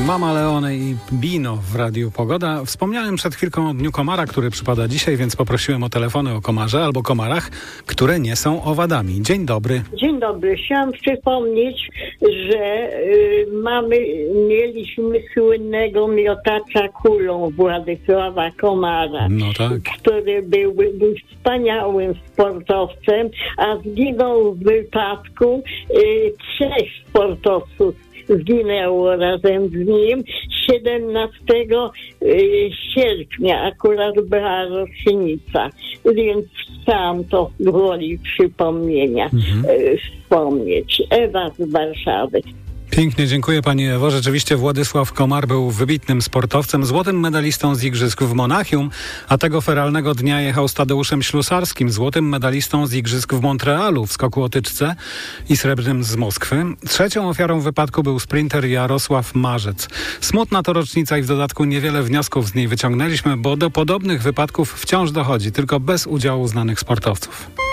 Mama Leone i Bino w Radiu Pogoda. Wspomniałem przed chwilką o Dniu Komara, który przypada dzisiaj, więc poprosiłem o telefony o komarze albo komarach, które nie są owadami. Dzień dobry. Dzień dobry. Chciałam przypomnieć, że mieliśmy słynnego miotacza kulą Władysława Komara, No tak. który był wspaniałym sportowcem, a zginął w wypadku. 3 sportowców zginęło razem z nim 17 sierpnia, akurat była rocznica, więc chciałam to gwoli przypomnienia wspomnieć. Ewa z Warszawy. Pięknie dziękuję pani Ewo. Rzeczywiście Władysław Komar był wybitnym sportowcem, złotym medalistą z igrzysk w Monachium, a tego feralnego dnia jechał z Tadeuszem Ślusarskim, złotym medalistą z igrzysk w Montrealu w skoku o tyczce i srebrnym z Moskwy. Trzecią ofiarą wypadku był sprinter Jarosław Marzec. Smutna to rocznica i w dodatku niewiele wniosków z niej wyciągnęliśmy, bo do podobnych wypadków wciąż dochodzi, tylko bez udziału znanych sportowców.